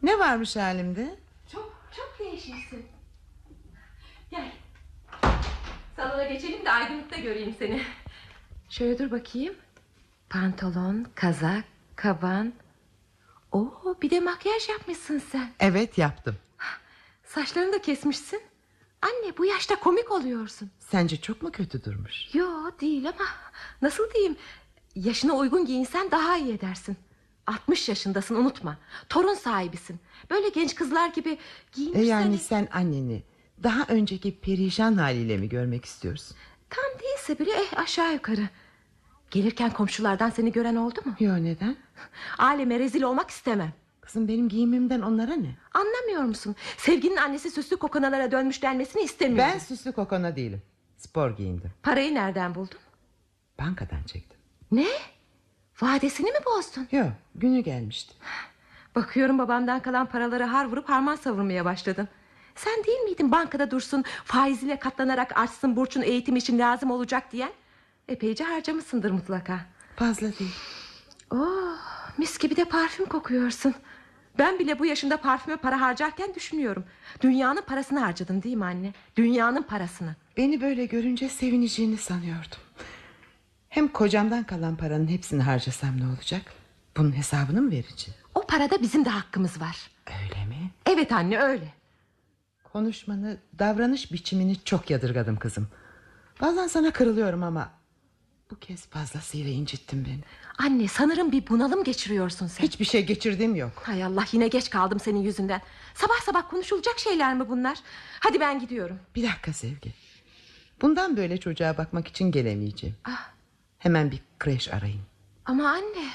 Ne varmış halimde? Çok değişirsin. Gel. Salona geçelim de aydınlıkta göreyim seni. Şöyle dur bakayım. Pantolon, kazak, kaban. Oo, bir de makyaj yapmışsın sen. Evet, yaptım. Saçlarını da kesmişsin. Anne, bu yaşta komik oluyorsun. Sence çok mu kötü durmuş? Yo, değil ama nasıl diyeyim, yaşına uygun giyinsen daha iyi edersin. 60 yaşındasın, unutma. Torun sahibisin. Böyle genç kızlar gibi giyinirsen... Yani sen anneni daha önceki perişan haliyle mi görmek istiyorsun? Tam değilse bile aşağı yukarı. Gelirken komşulardan seni gören oldu mu? Yo, neden? Aleme rezil olmak istemem. Kızım, benim giyimimden onlara ne? Anlamıyor musun? Sevginin annesi süslü kokonalara dönmüş denmesini istemiyorum. Ben süslü kokona değilim. Spor giyindim. Parayı nereden buldun? Bankadan çektim. Ne? Vadesini mi bozdun? Yo, günü gelmişti. Bakıyorum babamdan kalan paraları har vurup harman savurmaya başladın. Sen değil miydin bankada dursun, faiziyle katlanarak artsın, Burç'un eğitimi için lazım olacak diyen? Epeyce harcamışsındır mutlaka. Fazla değil. Oh, mis gibi de parfüm kokuyorsun. Ben bile bu yaşında parfüme para harcarken düşünüyorum. Dünyanın parasını harcadın değil mi anne? Dünyanın parasını. Beni böyle görünce sevineceğini sanıyordum. Hem kocamdan kalan paranın hepsini harcasam ne olacak? Bunun hesabını mı vereceğim? O parada bizim de hakkımız var. Öyle mi? Evet anne, öyle. Konuşmanı, davranış biçimini çok yadırgadım kızım. Bazen sana kırılıyorum ama bu kez fazlasıyla incittin beni. Anne, sanırım bir bunalım geçiriyorsun sen. Hiçbir şey geçirdiğim yok. Hay Allah, yine geç kaldım senin yüzünden. Sabah sabah konuşulacak şeyler mi bunlar? Hadi ben gidiyorum. Bir dakika Sevgi. Bundan böyle çocuğa bakmak için gelemeyeceğim. Ah. Hemen bir kreş arayın. Ama anne,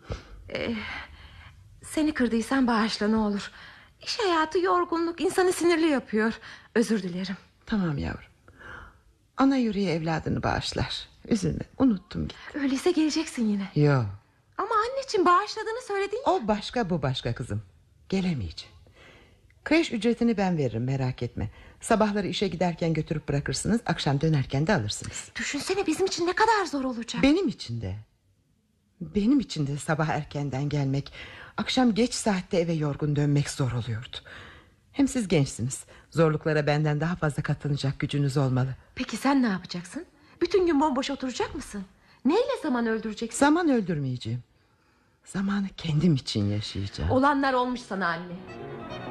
seni kırdıysam bağışla ne olur. İş hayatı, yorgunluk insanı sinirli yapıyor. Özür dilerim. Tamam yavrum. Ana yüreği evladını bağışlar. Üzülme, unuttum gitti. Öyleyse geleceksin yine. Yok. Ama anneciğim, bağışladığını söyledin ya. O başka, bu başka kızım. Gelemeyeceğim. Kreş ücretini ben veririm, merak etme. Sabahları işe giderken götürüp bırakırsınız, akşam dönerken de alırsınız. Düşünsene, bizim için ne kadar zor olacak. Benim için de. Benim için de sabah erkenden gelmek, akşam geç saatte eve yorgun dönmek zor oluyordu. Hem siz gençsiniz. Zorluklara benden daha fazla katlanacak gücünüz olmalı. Peki sen ne yapacaksın? Bütün gün bomboş oturacak mısın? Neyle zaman öldüreceksin? Zaman öldürmeyeceğim. Zamanı kendim için yaşayacağım. Olanlar olmuş sana anne.